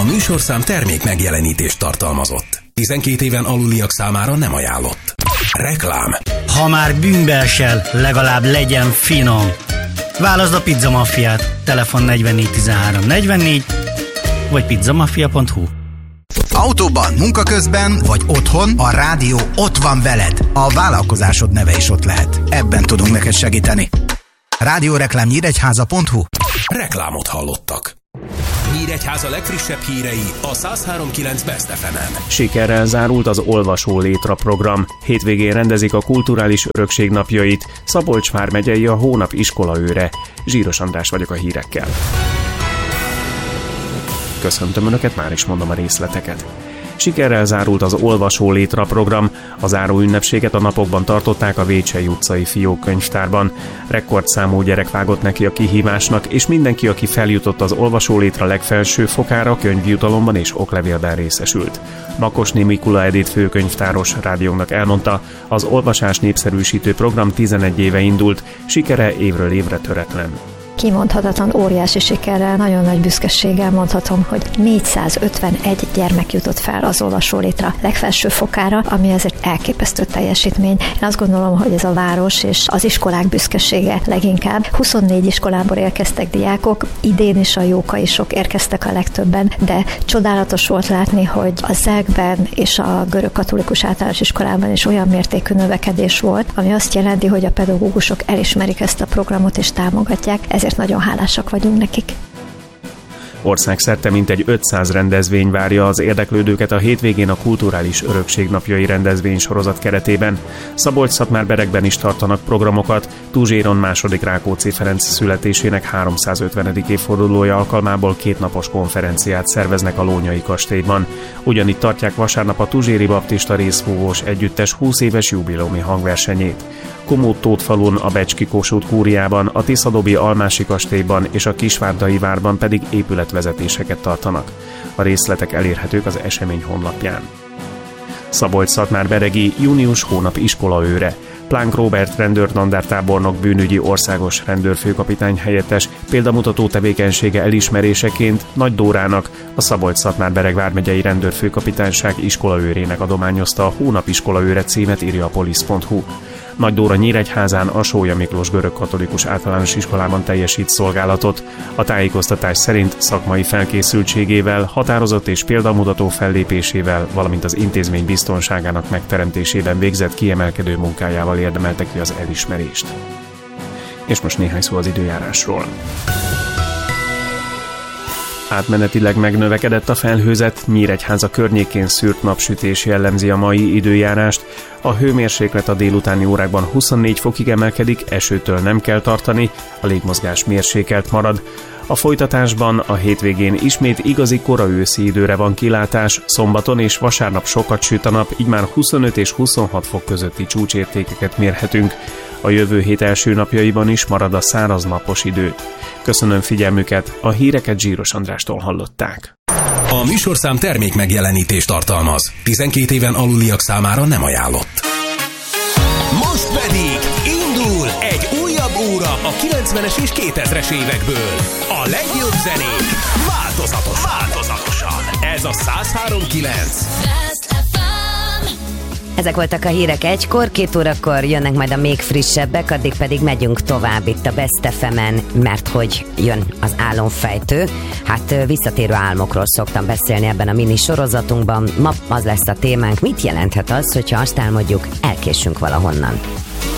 műsorszám termék megjelenítést tartalmazott. 12 éven aluliak számára nem ajánlott. Reklám. Ha már bűnbe esel, legalább legyen finom. Válaszd a Pizza Maffiát. Telefon 44 13 44 vagy pizzamafia.hu. Autóban, munka közben vagy otthon a rádió ott van veled. A vállalkozásod neve is ott lehet. Ebben tudunk neked segíteni. Rádióreklám Nyíregyháza.hu. Reklámot hallottak. Nyíregyháza legfrissebb hírei a 103.9 Best FM-en. Sikerrel zárult az Olvasó Létra program. Hétvégén rendezik a kulturális örökség napjait. Szabolcs vármegyei a hónap iskolaőre. Zsíros András vagyok a hírekkel. Köszöntöm Önöket, már is mondom a részleteket. Sikerrel zárult az Olvasó Létra program. A záró ünnepséget a napokban tartották a Vécsei utcai fiókkönyvtárban. Rekordszámú gyerek vágott neki a kihívásnak, és mindenki, aki feljutott az Olvasó Létra legfelső fokára, könyvjutalomban és oklevélben részesült. Makosné Mikula Edith főkönyvtáros rádiónknak elmondta, az olvasás népszerűsítő program 11 éve indult, sikere évről évre töretlen. Kimondhatatlan óriási sikerrel, nagyon nagy büszkeséggel mondhatom, hogy 451 gyermek jutott fel az Olvasó Létra legfelső fokára, ami ez egy elképesztő teljesítmény. Én azt gondolom, hogy ez a város és az iskolák büszkesége leginkább. 24 iskolából érkeztek diákok, idén is a jókaisok érkeztek a legtöbben, de csodálatos volt látni, hogy a ZEG-ben és a görög katolikus általános iskolában is olyan mértékű növekedés volt, ami azt jelenti, hogy a pedagógusok elismerik ezt a programot és támogatják. Ezért nagyon hálásak vagyunk nekik. Országszerte mintegy 500 rendezvény várja az érdeklődőket a hétvégén a Kulturális Örökség napjai rendezvénysorozat keretében. Szabolcs-Szatmár-Beregben is tartanak programokat. Tuzséron második Rákóczi Ferenc születésének 350. évfordulója alkalmából 2 napos konferenciát szerveznek a Lónyai kastélyban. Ugyanitt tartják vasárnap a Tuzséri Baptista Részfúvós Együttes 20 éves jubileumi hangversenyét. Komód-Tótfalun, a Becski-Kossuth kúriában, a Tiszadobi Almási kastélyban és a Kisvárdai várban pedig épületvezetéseket tartanak. A részletek elérhetők az esemény honlapján. Szabolcs-Szatmár-Beregi június hónap iskolaőre. Plánk Róbert rendőrtandártábornok bűnügyi országos rendőrfőkapitány helyettes példamutató tevékenysége elismeréseként Nagy Dórának, a Szabolcs-Szatmár-Bereg vármegyei rendőrfőkapitányság iskolaőrének adományozta a Hónap iskolaőre címet, írja a polisz.hu. Nagy Dóra Nyíregyházán a Sólyom Miklós görög katolikus általános iskolában teljesít szolgálatot. A tájékoztatás szerint szakmai felkészültségével, határozott és példamutató fellépésével, valamint az intézmény biztonságának megteremtésében végzett kiemelkedő munkájával érdemelte ki az elismerést. És most néhány szó az időjárásról. Átmenetileg megnövekedett a felhőzet, Nyíregyháza környékén szűrt napsütés jellemzi a mai időjárást. A hőmérséklet a délutáni órákban 24 fokig emelkedik, esőtől nem kell tartani, a légmozgás mérsékelt marad. A folytatásban a hétvégén ismét igazi kora őszi időre van kilátás, szombaton és vasárnap sokat süt a nap, így már 25 és 26 fok közötti csúcsértékeket mérhetünk. A jövő hét első napjaiban is marad a száraz napos idő. Köszönöm figyelmüket, a híreket Zsíros Andrástól hallották. A műsorszám termék megjelenítést tartalmaz. 12 éven aluliak számára nem ajánlott. Most pedig indul egy újabb óra a 90-es és 2000-es évekből. A legjobb zenék változatosan. Ez a 103.9. Ezek voltak a hírek egykor, 2 órakor jönnek majd a még frissebbek, addig pedig megyünk tovább itt a Best FM-en, mert hogy jön az álomfejtő. Hát visszatérő álmokról szoktam beszélni ebben a mini sorozatunkban. Ma az lesz a témánk, mit jelenthet az, hogyha azt álmodjuk, elkésünk valahonnan.